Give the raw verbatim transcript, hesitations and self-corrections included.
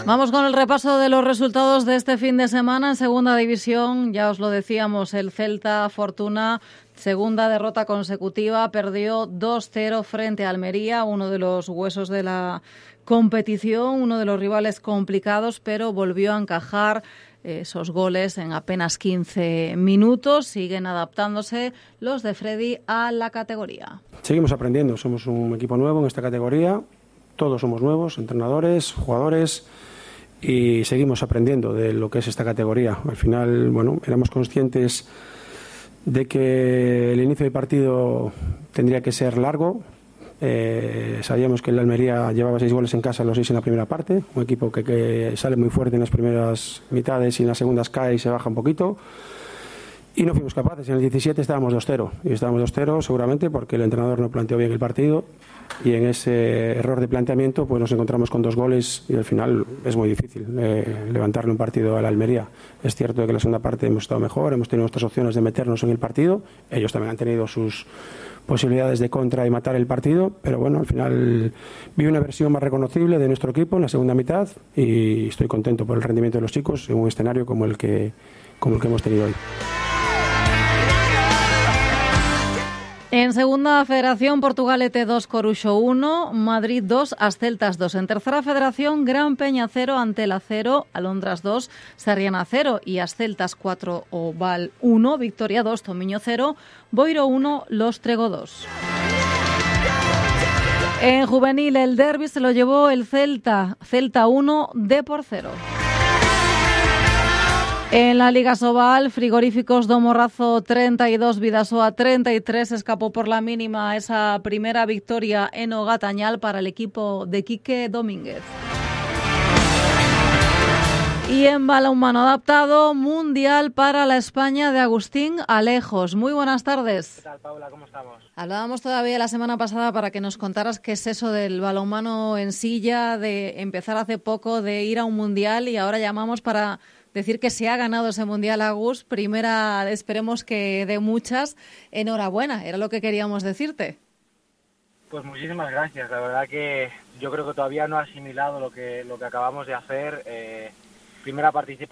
Vamos con el repaso de los resultados de este fin de semana en Segunda División. Ya os lo decíamos, el Celta Fortuna, segunda derrota consecutiva, perdió dos cero frente a Almería, uno de los huesos de la competición, uno de los rivales complicados, pero volvió a encajar esos goles en apenas quince minutos. Siguen adaptándose los de Freddy a la categoría. Seguimos aprendiendo, somos un equipo nuevo en esta categoría, todos somos nuevos, entrenadores, jugadores, y seguimos aprendiendo de lo que es esta categoría. Al final, bueno, éramos conscientes de que el inicio del partido tendría que ser largo. Eh, sabíamos que el Almería llevaba seis goles en casa, los seis en la primera parte, un equipo que, que sale muy fuerte en las primeras mitades y en las segundas cae y se baja un poquito, y no fuimos capaces. En el diecisiete estábamos dos cero, y estábamos dos cero seguramente porque el entrenador no planteó bien el partido, y en ese error de planteamiento pues nos encontramos con dos goles y al final es muy difícil eh, levantarle un partido a la Almería. Es cierto que en la segunda parte hemos estado mejor, hemos tenido nuestras opciones de meternos en el partido, ellos también han tenido sus posibilidades de contra y matar el partido, pero bueno, al final vi una versión más reconocible de nuestro equipo en la segunda mitad y estoy contento por el rendimiento de los chicos en un escenario como el que, como el que hemos tenido hoy. En segunda federación, Portugalete dos, Coruxo uno, Madrid dos, Asceltas dos. En tercera federación, Gran Peña cero, Antela cero, Alondras dos, Sarriana cero y Asceltas cuatro, Oval uno, Victoria dos, Tomiño cero, Boiro uno, Los Trego dos. En juvenil, el derbi se lo llevó el Celta, Celta uno, Depor cero. En la Liga Sobal, Frigoríficos do Morrazo treinta y dos, Bidasoa treinta y tres, escapó por la mínima esa primera victoria en Ogatañal para el equipo de Quique Domínguez. Y en balonmano adaptado, mundial para la España de Agustín Alejos. Muy buenas tardes. ¿Qué tal, Paula? ¿Cómo estamos? Hablábamos todavía la semana pasada para que nos contaras qué es eso del balonmano en silla, de empezar hace poco, de ir a un mundial, y ahora llamamos para decir que se ha ganado ese mundial, Agus. Primera, esperemos que de muchas. Enhorabuena, era lo que queríamos decirte. Pues muchísimas gracias. La verdad que yo creo que todavía no he asimilado lo que, lo que acabamos de hacer. Eh, primera participación